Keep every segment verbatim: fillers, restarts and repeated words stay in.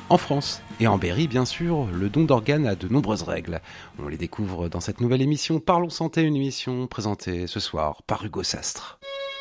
En France et en Berry, bien sûr, le don d'organes a de nombreuses règles. On les découvre dans cette nouvelle émission Parlons Santé, une émission présentée ce soir par Hugo Sastre.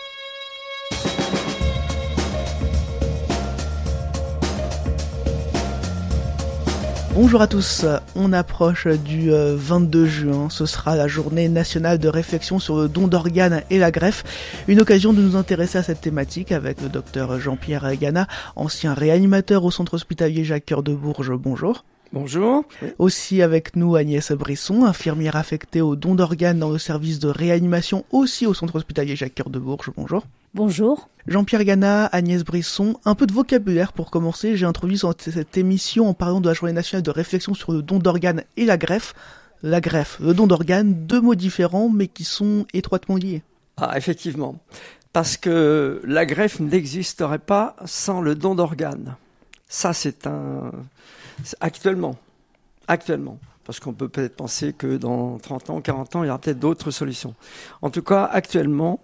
Bonjour à tous, on approche du vingt-deux juin, ce sera la journée nationale de réflexion sur le don d'organes et la greffe, une occasion de nous intéresser à cette thématique avec le docteur Jean-Pierre Gana, ancien réanimateur au centre hospitalier Jacques-Cœur de Bourges, bonjour. Bonjour. Aussi avec nous Agnès Brisson, infirmière affectée au don d'organes dans le service de réanimation aussi au centre hospitalier Jacques-Cœur de Bourges, bonjour. Bonjour. Jean-Pierre Gana, Agnès Brisson, un peu de vocabulaire pour commencer. J'ai introduit cette émission en parlant de la journée nationale de réflexion sur le don d'organes et la greffe. La greffe, le don d'organes, deux mots différents mais qui sont étroitement liés. Ah, effectivement. Parce que la greffe n'existerait pas sans le don d'organes. Ça, c'est un... C'est actuellement. Actuellement. Parce qu'on peut peut-être penser que dans trente ans, quarante ans, il y aura peut-être d'autres solutions. En tout cas, actuellement,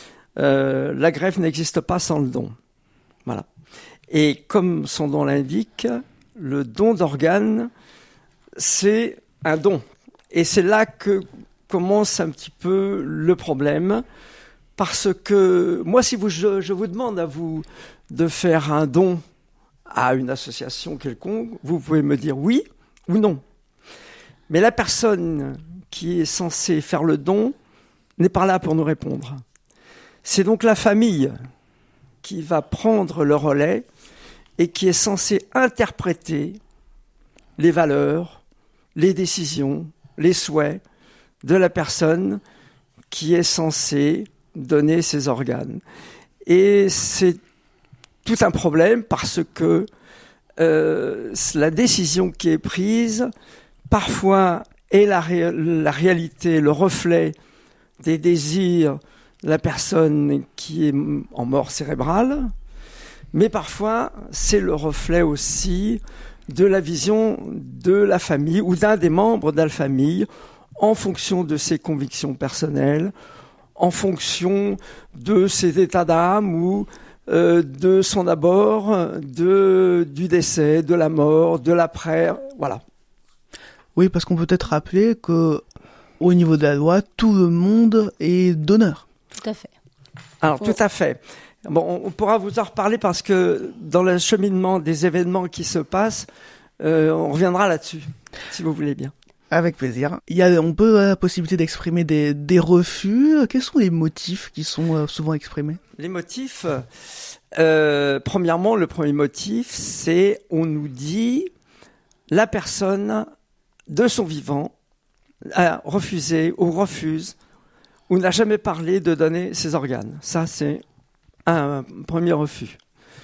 Euh, la greffe n'existe pas sans le don. Voilà. Et comme son nom l'indique, le don d'organes, c'est un don. Et c'est là que commence un petit peu le problème. Parce que moi, si vous, je, je vous demande à vous de faire un don à une association quelconque, vous pouvez me dire oui ou non. Mais la personne qui est censée faire le don n'est pas là pour nous répondre. C'est donc la famille qui va prendre le relais et qui est censée interpréter les valeurs, les décisions, les souhaits de la personne qui est censée donner ses organes. Et c'est tout un problème parce que euh, la décision qui est prise, parfois, est la, ré- la réalité, le reflet des désirs la personne qui est en mort cérébrale, mais parfois c'est le reflet aussi de la vision de la famille ou d'un des membres de la famille en fonction de ses convictions personnelles, en fonction de ses états d'âme ou euh, de son abord, de, du décès, de la mort, de l'après, voilà. Oui, parce qu'on peut peut-être rappeler que au niveau de la loi, tout le monde est donneur. Tout à fait. Alors, Oh. tout à fait. Bon, on pourra vous en reparler parce que dans le cheminement des événements qui se passent, euh, on reviendra là-dessus, si vous voulez bien. Avec plaisir. Il y a, on peut avoir la possibilité d'exprimer des, des refus. Quels sont les motifs qui sont euh, souvent exprimés ? Les motifs, euh, premièrement, le premier motif, c'est on nous dit la personne de son vivant a refusé ou refuse ou n'a jamais parlé de donner ses organes. Ça, c'est un premier refus.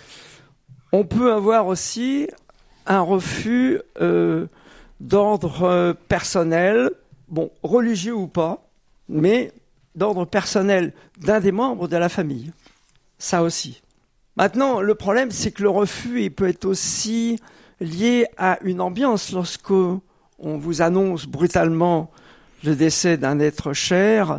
On peut avoir aussi un refus euh, d'ordre personnel, bon, religieux ou pas, mais d'ordre personnel d'un des membres de la famille. Ça aussi. Maintenant, le problème, c'est que le refus, il peut être aussi lié à une ambiance. Lorsqu'on vous annonce brutalement le décès d'un être cher,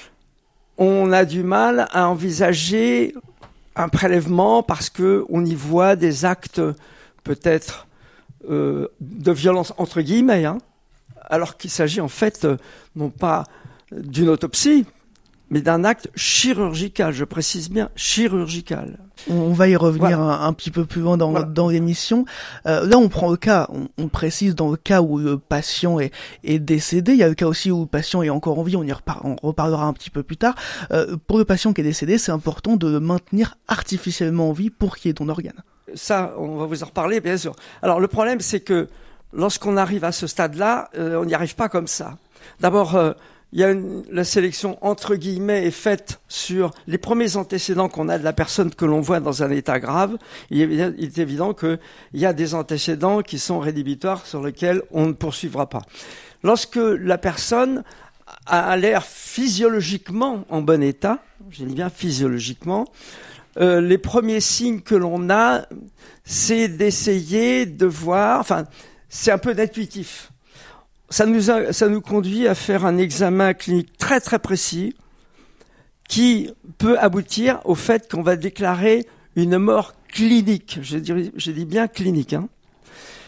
on a du mal à envisager un prélèvement parce qu'on y voit des actes peut-être euh, de violence entre guillemets, hein, alors qu'il s'agit en fait euh, non pas d'une autopsie, mais d'un acte chirurgical, je précise bien, chirurgical. On va y revenir Voilà. un, un petit peu plus loin dans, Voilà. dans l'émission. Euh, là, on prend le cas, on, on précise dans le cas où le patient est, est décédé. Il y a le cas aussi où le patient est encore en vie, on y repar- on reparlera un petit peu plus tard. Euh, pour le patient qui est décédé, c'est important de le maintenir artificiellement en vie pour qu'il y ait ton organe. Ça, on va vous en reparler, bien sûr. Alors, le problème, c'est que lorsqu'on arrive à ce stade-là, euh, on n'y arrive pas comme ça. D'abord, euh, il y a une, la sélection entre guillemets est faite sur les premiers antécédents qu'on a de la personne que l'on voit dans un état grave. Il est, il est évident qu'il y a des antécédents qui sont rédhibitoires sur lesquels on ne poursuivra pas. Lorsque la personne a l'air physiologiquement en bon état, je dis bien physiologiquement, euh, les premiers signes que l'on a, c'est d'essayer de voir, enfin, c'est un peu intuitif. Ça nous, a, ça nous conduit à faire un examen clinique très très précis qui peut aboutir au fait qu'on va déclarer une mort clinique. Je dis, je dis bien clinique. Hein.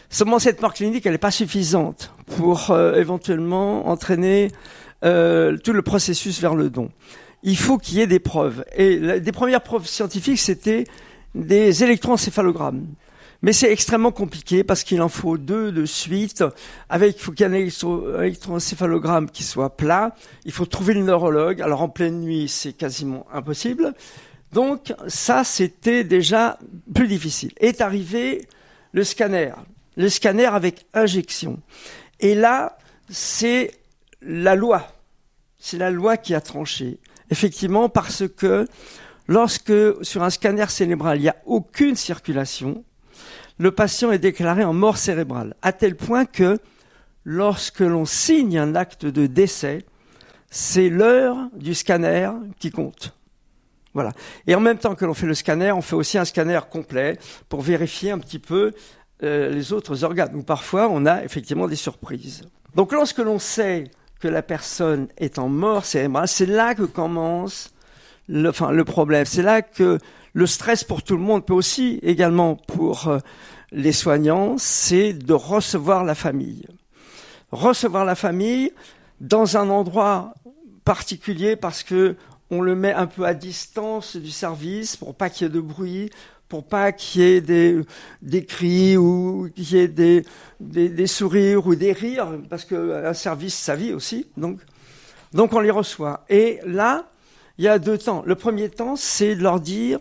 Seulement, cette mort clinique, elle n'est pas suffisante pour euh, éventuellement entraîner euh, tout le processus vers le don. Il faut qu'il y ait des preuves. Et la, des premières preuves scientifiques, c'était des électroencéphalogrammes. Mais c'est extrêmement compliqué parce qu'il en faut deux de suite. Avec, il faut qu'il y ait un électro, électroencéphalogramme qui soit plat. Il faut trouver le neurologue. Alors en pleine nuit, c'est quasiment impossible. Donc ça, c'était déjà plus difficile. Est arrivé le scanner. Le scanner avec injection. Et là, c'est la loi. C'est la loi qui a tranché. Effectivement, parce que lorsque sur un scanner cérébral, il n'y a aucune circulation, le patient est déclaré en mort cérébrale, à tel point que lorsque l'on signe un acte de décès, c'est l'heure du scanner qui compte. Voilà. Et en même temps que l'on fait le scanner, on fait aussi un scanner complet pour vérifier un petit peu euh, les autres organes. Où parfois, on a effectivement des surprises. Donc lorsque l'on sait que la personne est en mort cérébrale, c'est là que commence le, enfin, le problème. C'est là que le stress pour tout le monde, peut aussi également pour euh, les soignants, c'est de recevoir la famille. Recevoir la famille dans un endroit particulier parce que on le met un peu à distance du service pour pas qu'il y ait de bruit, pour pas qu'il y ait des, des cris ou qu'il y ait des, des, des sourires ou des rires, parce qu'un service, ça vit aussi. Donc, donc on les reçoit. Et là, il y a deux temps. Le premier temps, c'est de leur dire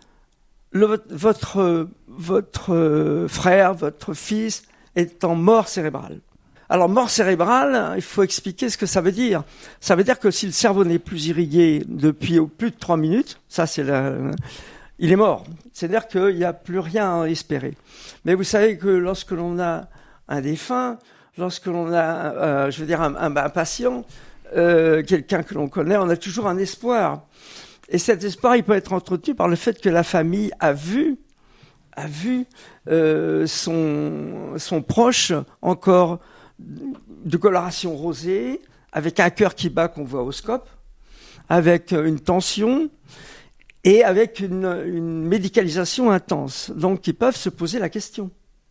le, votre, votre frère, votre fils est en mort cérébrale. Alors, mort cérébrale, il faut expliquer ce que ça veut dire. Ça veut dire que si le cerveau n'est plus irrigué depuis plus de trois minutes, ça c'est la, il est mort. C'est-à-dire qu'il n'y a plus rien à espérer. Mais vous savez que lorsque l'on a un défunt, lorsque l'on a, euh, je veux dire, un, un, un patient, euh, quelqu'un que l'on connaît, on a toujours un espoir. Et cet espoir, il peut être entretenu par le fait que la famille a vu, a vu euh, son, son proche encore de coloration rosée, avec un cœur qui bat qu'on voit au scope, avec une tension et avec une, une médicalisation intense. Donc, ils peuvent se poser la question.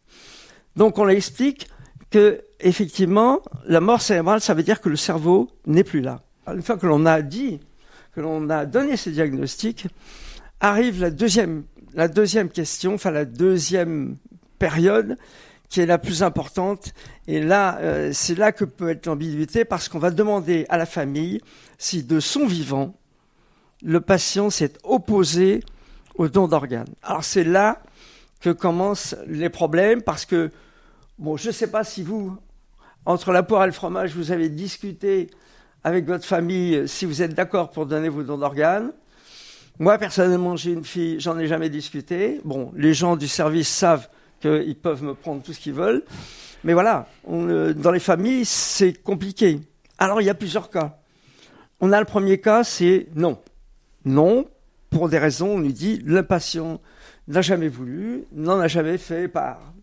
Donc, on leur explique que, effectivement, la mort cérébrale, ça veut dire que le cerveau n'est plus là. Une fois que l'on a dit, que l'on a donné ce diagnostic, arrive la deuxième, la deuxième question, enfin la deuxième période, qui est la plus importante. Et là, euh, c'est là que peut être l'ambiguïté, parce qu'on va demander à la famille si, de son vivant, le patient s'est opposé au don d'organes. Alors c'est là que commencent les problèmes, parce que, bon, je ne sais pas si vous, entre la poire et le fromage, vous avez discuté avec votre famille si vous êtes d'accord pour donner vos dons d'organes. Moi, personnellement, j'ai une fille, j'en ai jamais discuté. Bon, les gens du service savent qu'ils peuvent me prendre tout ce qu'ils veulent. Mais voilà, on, euh, dans les familles, c'est compliqué. Alors, il y a plusieurs cas. On a le premier cas, c'est non. Non, pour des raisons, on lui dit, le patient n'a jamais voulu, n'en a jamais fait part.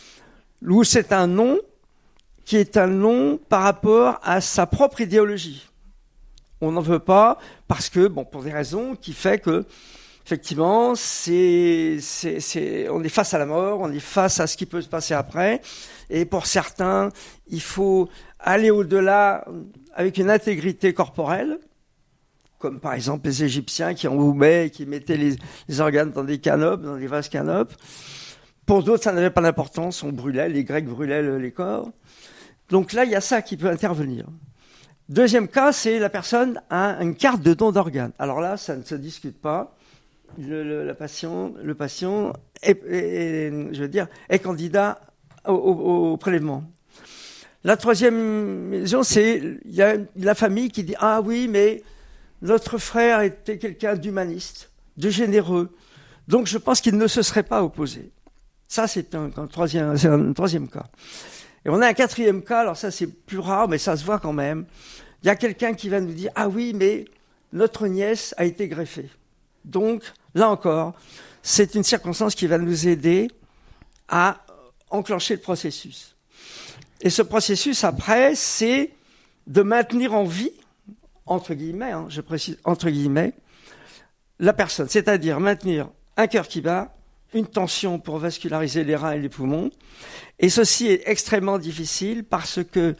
Ou c'est un non qui est un non par rapport à sa propre idéologie. On n'en veut pas parce que, bon, pour des raisons qui fait que, effectivement, c'est, c'est, c'est, on est face à la mort, on est face à ce qui peut se passer après. Et pour certains, il faut aller au-delà avec une intégrité corporelle, comme par exemple les Égyptiens qui embaumaient et qui mettaient les, les organes dans des canopes, dans des vases canopes. Pour d'autres, ça n'avait pas d'importance, on brûlait, les Grecs brûlaient le, les corps. Donc là, il y a ça qui peut intervenir. Deuxième cas, c'est la personne a une carte de don d'organes. Alors là, ça ne se discute pas. Le, le, la patient, le patient est, est, est, je veux dire, est candidat au, au, au prélèvement. La troisième raison, c'est il y a la famille qui dit ah oui, mais notre frère était quelqu'un d'humaniste, de généreux, donc je pense qu'il ne se serait pas opposé. Ça, c'est un, un troisième, c'est un troisième cas. Et on a un quatrième cas, alors ça c'est plus rare, mais ça se voit quand même. Il y a quelqu'un qui va nous dire ah oui, mais notre nièce a été greffée. Donc là encore, c'est une circonstance qui va nous aider à enclencher le processus. Et ce processus, après, c'est de maintenir en vie, entre guillemets, hein, je précise, entre guillemets, la personne. C'est-à-dire maintenir un cœur qui bat, une tension pour vasculariser les reins et les poumons. Et ceci est extrêmement difficile parce que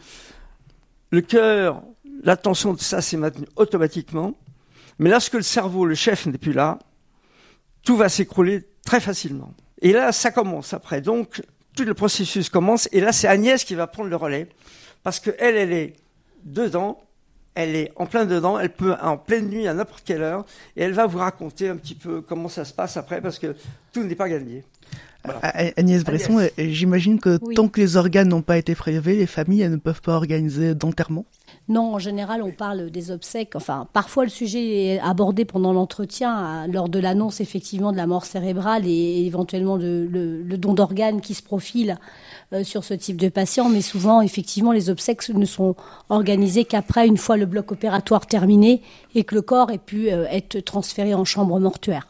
le cœur, la tension de ça s'est maintenue automatiquement. Mais lorsque le cerveau, le chef n'est plus là, tout va s'écrouler très facilement. Et là, ça commence après. Donc, tout le processus commence. Et là, c'est Agnès qui va prendre le relais. Parce qu'elle, elle est dedans. Elle est en plein dedans. Elle peut, en pleine nuit, à n'importe quelle heure. Et elle va vous raconter un petit peu comment ça se passe après. Parce que tout n'est pas gagné. Voilà. Agnès Bresson, Agnès. J'imagine que oui. Tant que les organes n'ont pas été prélevés, les familles elles ne peuvent pas organiser d'enterrement. Non, en général, on parle des obsèques. Enfin, parfois, le sujet est abordé pendant l'entretien, lors de l'annonce, effectivement, de la mort cérébrale et éventuellement de, le, le don d'organes qui se profile euh, sur ce type de patient. Mais souvent, effectivement, les obsèques ne sont organisées qu'après, une fois le bloc opératoire terminé et que le corps ait pu euh, être transféré en chambre mortuaire.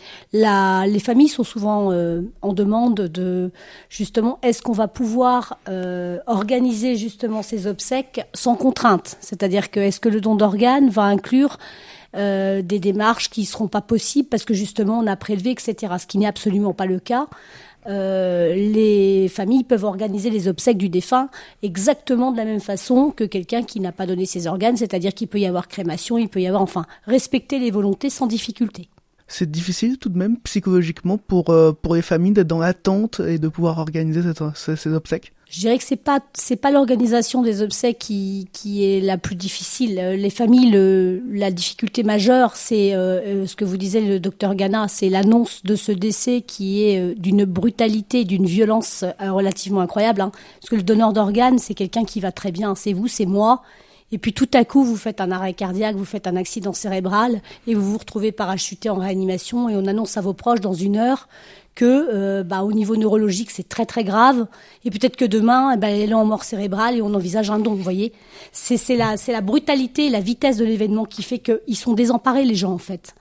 La, les familles sont souvent euh, en demande de, justement, est-ce qu'on va pouvoir euh, organiser justement ces obsèques sans contrainte ? C'est-à-dire que est-ce que le don d'organes va inclure euh, des démarches qui ne seront pas possibles parce que justement on a prélevé, et cetera. Ce qui n'est absolument pas le cas. Euh, les familles peuvent organiser les obsèques du défunt exactement de la même façon que quelqu'un qui n'a pas donné ses organes, c'est-à-dire qu'il peut y avoir crémation, il peut y avoir, enfin, respecter les volontés sans difficulté. C'est difficile tout de même psychologiquement pour euh, pour les familles d'être dans l'attente et de pouvoir organiser cette, ces, ces obsèques. Je dirais que c'est pas c'est pas l'organisation des obsèques qui qui est la plus difficile. Les familles, le, la difficulté majeure, c'est euh, ce que vous disait le docteur Gana, c'est l'annonce de ce décès qui est euh, d'une brutalité, d'une violence euh, relativement incroyable. Hein. Parce que le donneur d'organes, c'est quelqu'un qui va très bien. C'est vous, c'est moi. Et puis tout à coup, vous faites un arrêt cardiaque, vous faites un accident cérébral et vous vous retrouvez parachuté en réanimation et on annonce à vos proches dans une heure que euh, bah, au niveau neurologique, c'est très très grave et peut-être que demain, eh ben, elle est en mort cérébrale et on envisage un don, vous voyez. C'est, c'est, la, c'est la brutalité, la vitesse de l'événement qui fait qu'ils sont désemparés, les gens, en fait.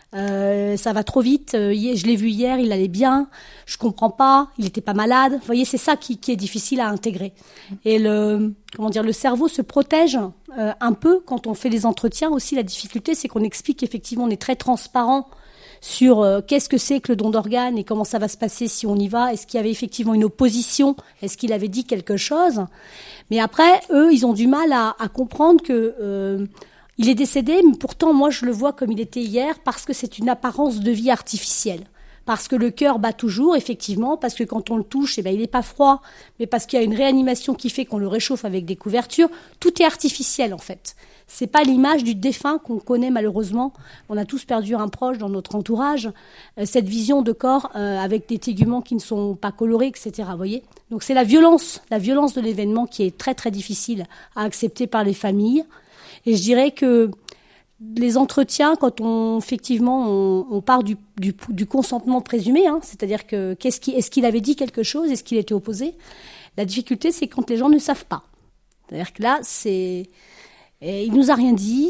Euh, ça va trop vite. Euh, je l'ai vu hier, il allait bien. Je comprends pas. Il était pas malade. Vous voyez, c'est ça qui, qui est difficile à intégrer. Et le, comment dire, le cerveau se protège euh, un peu quand on fait les entretiens. Aussi, la difficulté, c'est qu'on explique qu'effectivement, on est très transparent sur euh, qu'est-ce que c'est que le don d'organes et comment ça va se passer si on y va. Est-ce qu'il y avait effectivement une opposition ? Est-ce qu'il avait dit quelque chose ? Mais après, eux, ils ont du mal à, à comprendre que euh, il est décédé, mais pourtant, moi, je le vois comme il était hier parce que c'est une apparence de vie artificielle. Parce que le cœur bat toujours, effectivement, parce que quand on le touche, eh ben, il n'est pas froid, mais parce qu'il y a une réanimation qui fait qu'on le réchauffe avec des couvertures. Tout est artificiel, en fait. C'est pas l'image du défunt qu'on connaît, malheureusement. On a tous perdu un proche dans notre entourage. Euh, cette vision de corps euh, avec des téguments qui ne sont pas colorés, et cetera. Vous voyez ? Donc, c'est la violence, la violence de l'événement qui est très, très difficile à accepter par les familles. Et je dirais que les entretiens, quand on effectivement on, on part du, du, du consentement présumé, hein, c'est-à-dire que qu'est-ce qui, est-ce qu'il avait dit quelque chose, est-ce qu'il était opposé ? La difficulté, c'est quand les gens ne savent pas. C'est-à-dire que là, c'est, et il nous a rien dit.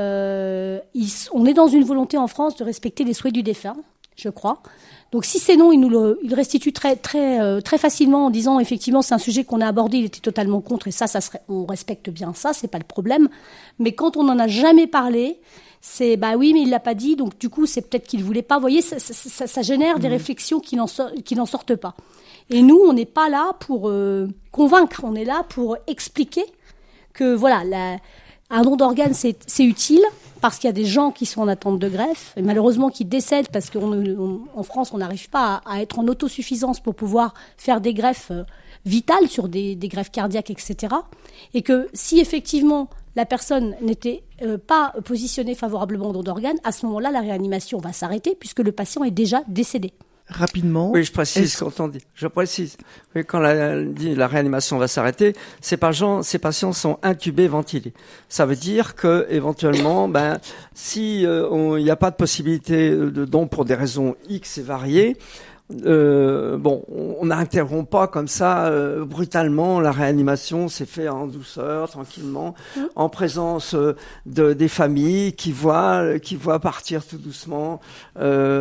Euh, il, on est dans une volonté en France de respecter les souhaits du défunt, je crois. Donc si c'est non, il nous le, il restitue très très euh, très facilement en disant effectivement c'est un sujet qu'on a abordé, il était totalement contre et ça ça serait, on respecte bien ça, c'est pas le problème. Mais quand on n'en a jamais parlé, c'est bah oui mais il l'a pas dit donc du coup c'est peut-être qu'il voulait pas. Vous voyez ça, ça, ça, ça génère mmh. des réflexions qui n'en sort, qui n'en sortent pas. Et nous on n'est pas là pour euh, convaincre, on est là pour expliquer que voilà la, un don d'organes c'est c'est utile. Parce qu'il y a des gens qui sont en attente de greffe, et malheureusement qui décèdent parce qu'en France, on n'arrive pas à, à être en autosuffisance pour pouvoir faire des greffes euh, vitales sur des, des greffes cardiaques, et cetera. Et que si effectivement la personne n'était euh, pas positionnée favorablement au don d'organes, à ce moment-là, la réanimation va s'arrêter puisque le patient est déjà décédé. Rapidement. Oui, je précise quand on dit, je précise, oui, quand la, dit la réanimation va s'arrêter, ces patients, ces patients sont intubés, ventilés. Ça veut dire que éventuellement, ben, si euh, il n'y a pas de possibilité de don pour des raisons X et variées, euh, bon, on n'interrompt pas comme ça euh, brutalement la réanimation, c'est fait en douceur, tranquillement, mmh. en présence euh, de des familles qui voient qui voient partir tout doucement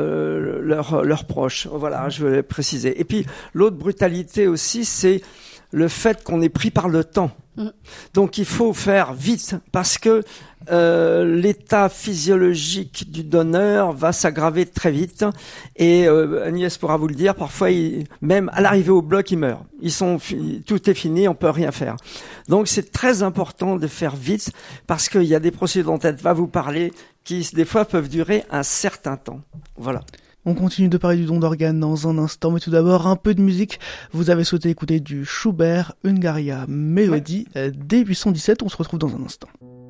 euh, leurs leurs proches. Voilà, je voulais préciser. Et puis l'autre brutalité aussi, c'est le fait qu'on est pris par le temps. Mmh. Donc il faut faire vite parce que euh, l'état physiologique du donneur va s'aggraver très vite et euh, Agnès pourra vous le dire, parfois il, même à l'arrivée au bloc, ils meurent. Ils sont, tout est fini, on peut rien faire. Donc c'est très important de faire vite parce qu'il y a des procédures dont elle va vous parler qui des fois peuvent durer un certain temps. Voilà. On continue de parler du don d'organes dans un instant, mais tout d'abord un peu de musique. Vous avez souhaité écouter du Schubert, Hungaria Mélodie, ouais. Dès huit cent dix-sept, on se retrouve dans un instant.